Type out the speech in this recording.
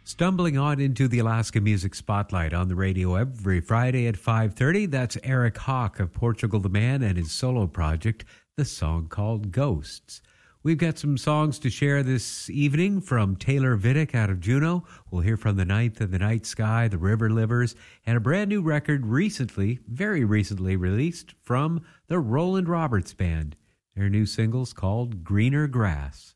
Stumbling on into the Alaska Music Spotlight on the radio every Friday at 5:30. That's Eric Hawk of Portugal the Man and his solo project, the song called Ghosts. We've got some songs to share this evening from Taylor Vidic out of Juneau. We'll hear from the Ninth of the Night Sky, the River Livers, and a brand new record recently, very recently released from the Roland Roberts Band. Their new single's called Greener Grass.